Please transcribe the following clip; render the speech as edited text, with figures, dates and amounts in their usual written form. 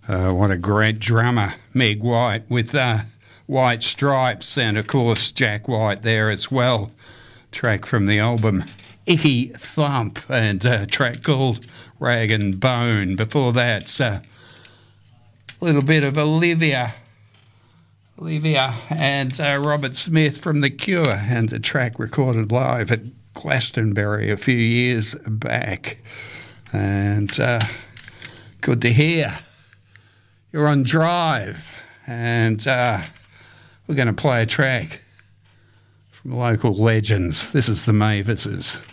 What a great drummer, Meg White, with White Stripes, and of course Jack White there as well. Track from the album Icky Thump, and a track called Rag and Bone. Before that, a little bit of Olivia and Robert Smith from The Cure, and a track recorded live at Glastonbury a few years back. And good to hear. You're on Drive, and we're going to play a track from local legends. This is the Mavises.